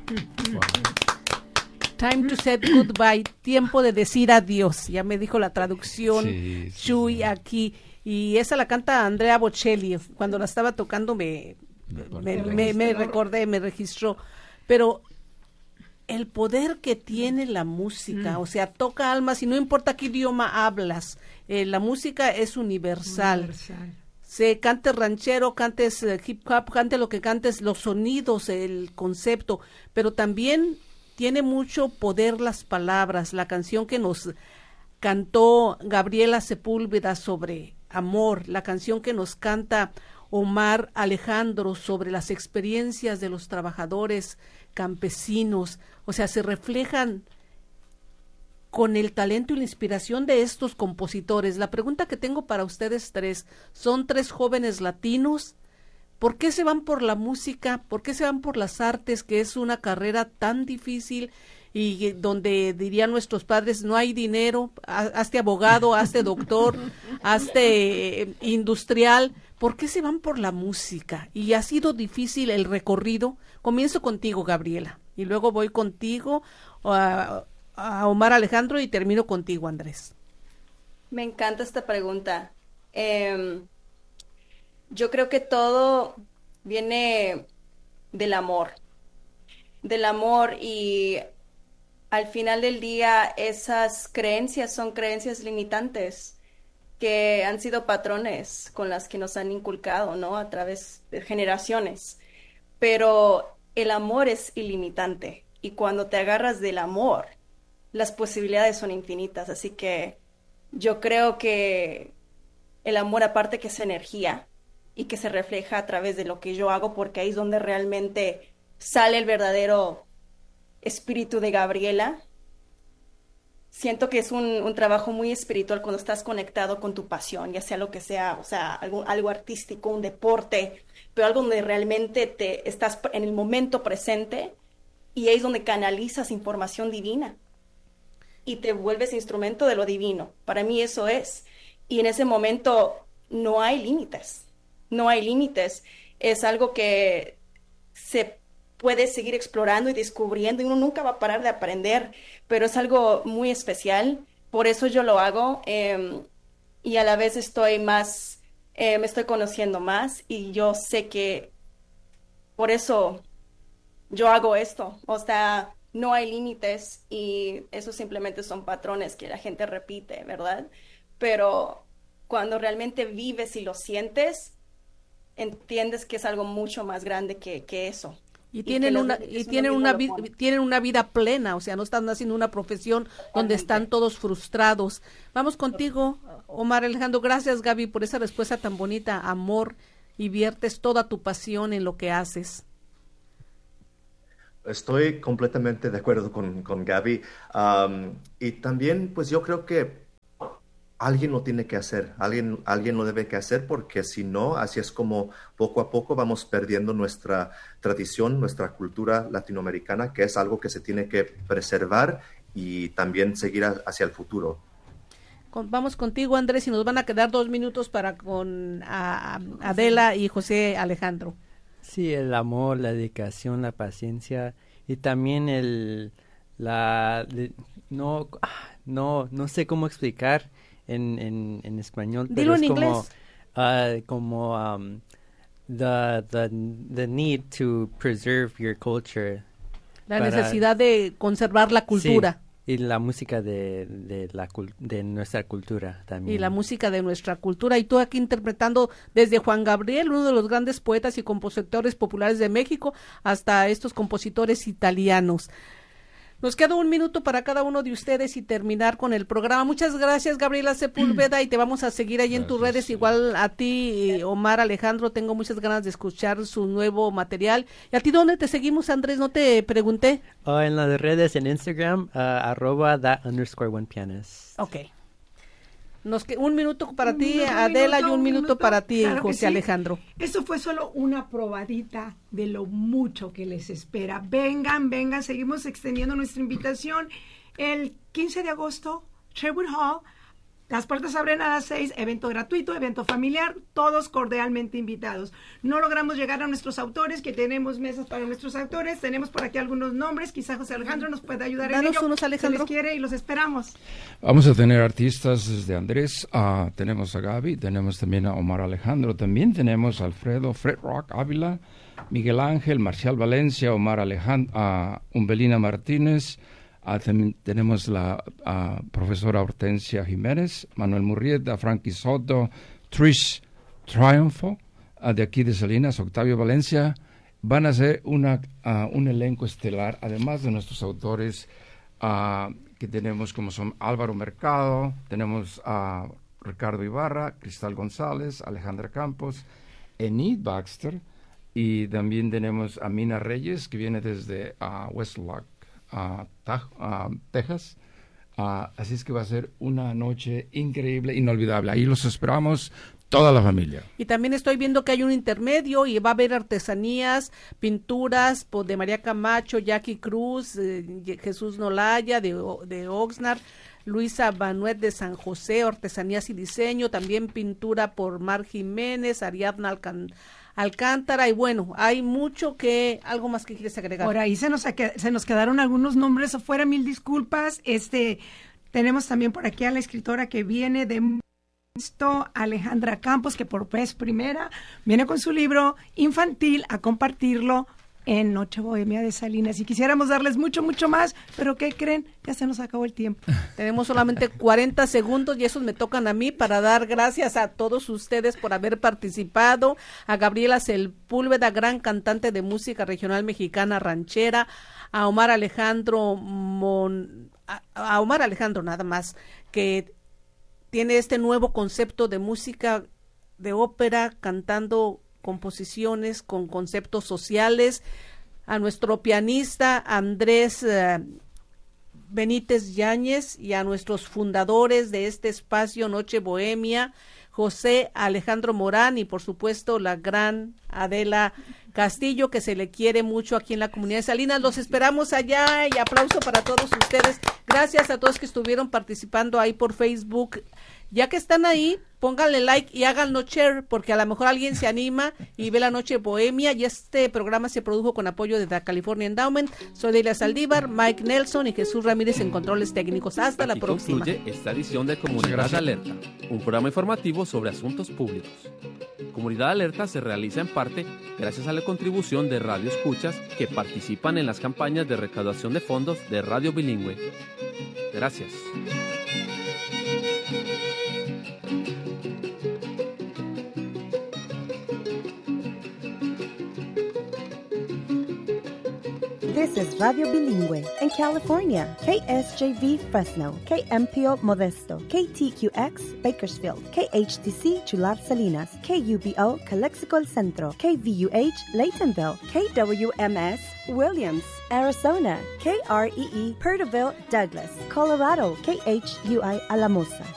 Wow. Time to say goodbye, tiempo de decir adiós. Ya me dijo la traducción, Chuy, aquí. Y esa la canta Andrea Bocelli. Cuando la estaba tocando me recordé, me registró. Pero el poder que tiene la música, o sea, toca almas y no importa qué idioma hablas. La música es universal. Se cantes ranchero, cantes hip hop, cantes lo que cantes, los sonidos, el concepto, pero también tiene mucho poder las palabras. La canción que nos cantó Gabriela Sepúlveda sobre amor, la canción que nos canta Omar Alejandro sobre las experiencias de los trabajadores campesinos, o sea, se reflejan con el talento y la inspiración de estos compositores. La pregunta que tengo para ustedes tres, son tres jóvenes latinos. ¿Por qué se van por la música? ¿Por qué se van por las artes, que es una carrera tan difícil y donde dirían nuestros padres no hay dinero? Hazte abogado, hazte doctor, hazte industrial. ¿Por qué se van por la música? Y ha sido difícil el recorrido. Comienzo contigo, Gabriela, y luego voy contigo a Omar Alejandro y termino contigo, Andrés. Me encanta esta pregunta. Yo creo que todo viene del amor y al final del día esas creencias son creencias limitantes que han sido patrones con las que nos han inculcado, ¿no? A través de generaciones. Pero el amor es ilimitante y cuando te agarras del amor, las posibilidades son infinitas. Así que yo creo que el amor, aparte que es energía y que se refleja a través de lo que yo hago, porque ahí es donde realmente sale el verdadero espíritu de Gabriela. Siento que es un trabajo muy espiritual cuando estás conectado con tu pasión, ya sea lo que sea, o sea, algo artístico, un deporte, pero algo donde realmente te estás en el momento presente y ahí es donde canalizas información divina y te vuelves instrumento de lo divino. Para mí eso es. Y en ese momento no hay límites. No hay límites. Es algo que se puede seguir explorando y descubriendo y uno nunca va a parar de aprender, pero es algo muy especial. Por eso yo lo hago y a la vez estoy más, me estoy conociendo más y yo sé que por eso yo hago esto. O sea, no hay límites y eso simplemente son patrones que la gente repite, ¿verdad? Pero cuando realmente vives y lo sientes, entiendes que es algo mucho más grande que eso. Y tienen una vida plena, o sea, no están haciendo una profesión donde están todos frustrados. Vamos contigo, Omar Alejandro. Gracias, Gaby, por esa respuesta tan bonita. Amor, y viertes toda tu pasión en lo que haces. Estoy completamente de acuerdo con Gaby. Y también, pues yo creo que alguien lo tiene que hacer, alguien lo debe que hacer, porque si no, así es como poco a poco vamos perdiendo nuestra tradición, nuestra cultura latinoamericana, que es algo que se tiene que preservar y también seguir hacia el futuro. Vamos contigo, Andrés, y nos van a quedar 2 minutos para con Adela y José Alejandro. Sí, el amor, la dedicación, la paciencia y también no sé cómo explicar en español, pero dilo es en como the need to preserve your culture, la necesidad de conservar la cultura. Sí, y la música de nuestra cultura también. Y la música de nuestra cultura. Y tú aquí interpretando desde Juan Gabriel, uno de los grandes poetas y compositores populares de México, hasta estos compositores italianos. Nos queda 1 minuto para cada uno de ustedes y terminar con el programa. Muchas gracias, Gabriela Sepúlveda, y te vamos a seguir ahí en tus redes. Igual a ti, Omar Alejandro, tengo muchas ganas de escuchar su nuevo material. ¿Y a ti dónde te seguimos, Andrés? No te pregunté. En las redes, en Instagram, @that_1pianist. Ok. 1 minuto para ti, Adela, y 1 minuto para ti, claro José Alejandro. Eso fue solo una probadita de lo mucho que les espera. Vengan, seguimos extendiendo nuestra invitación. El 15 de agosto, Sherwood Hall, Las puertas abren a las 6, evento gratuito, evento familiar, todos cordialmente invitados. No logramos llegar a nuestros autores, que tenemos mesas para nuestros autores, tenemos por aquí algunos nombres, quizá José Alejandro nos puede ayudar en ello. Unos, Alejandro. Se les quiere y los esperamos. Vamos a tener artistas desde Andrés, tenemos a Gaby, tenemos también a Omar Alejandro, también tenemos a Alfredo, Fred Rock Ávila, Miguel Ángel, Marcial Valencia, Omar Alejandro, Umbelina Martínez, también tenemos la profesora Hortensia Jiménez, Manuel Murrieta, Frankie Soto, Trish Triunfo, de aquí de Salinas, Octavio Valencia. Van a ser un elenco estelar, además de nuestros autores que tenemos, como son Álvaro Mercado, tenemos a Ricardo Ibarra, Cristal González, Alejandra Campos, Enid Baxter, y también tenemos a Mina Reyes, que viene desde Westlock, Texas. Así es que va a ser una noche increíble, inolvidable. Ahí los esperamos, toda la familia. Y también estoy viendo que hay un intermedio y va a haber artesanías, pinturas de María Camacho, Jackie Cruz, Jesús Nolaya de Oxnard, Luisa Banuet de San José, artesanías y diseño, también pintura por Mar Jiménez, Ariadna Alcántara, y bueno, hay mucho ¿algo más que quieres agregar? Por ahí se nos quedaron algunos nombres afuera, mil disculpas. Tenemos también por aquí a la escritora que viene de Alejandra Campos, que por vez primera viene con su libro infantil a compartirlo en Noche Bohemia de Salinas. Y quisiéramos darles mucho, mucho más, pero ¿qué creen? Ya se nos acabó el tiempo. Tenemos solamente 40 segundos y esos me tocan a mí para dar gracias a todos ustedes por haber participado, a Gabriela Sepúlveda, gran cantante de música regional mexicana ranchera, a Omar Alejandro a Omar Alejandro nada más, que tiene este nuevo concepto de música de ópera, cantando composiciones con conceptos sociales, a nuestro pianista Andrés Benítez Yáñez y a nuestros fundadores de este espacio Noche Bohemia, José Alejandro Morán, y por supuesto la gran Adela Castillo, que se le quiere mucho aquí en la comunidad de Salinas. Los esperamos allá y aplauso para todos ustedes. Gracias a todos que estuvieron participando ahí por Facebook. Ya que están ahí, pónganle like y háganlo share, porque a lo mejor alguien se anima y ve la Noche Bohemia. Y este programa se produjo con apoyo de la California Endowment. Soy Delia Saldívar, Mike Nelson y Jesús Ramírez en controles técnicos. Hasta la próxima. Concluye esta edición de Comunidad Alerta, un programa informativo sobre asuntos públicos. Comunidad Alerta se realiza en parte gracias a la contribución de Radio Escuchas que participan en las campañas de recaudación de fondos de Radio Bilingüe. Gracias. This is Radio Bilingüe in California, KSJV Fresno, KMPO Modesto, KTQX Bakersfield, KHTC Chular Salinas, KUBO Calexico El Centro, KVUH Laytonville, KWMS Williams, Arizona, KREE Perterville Douglas, Colorado, KHUI Alamosa,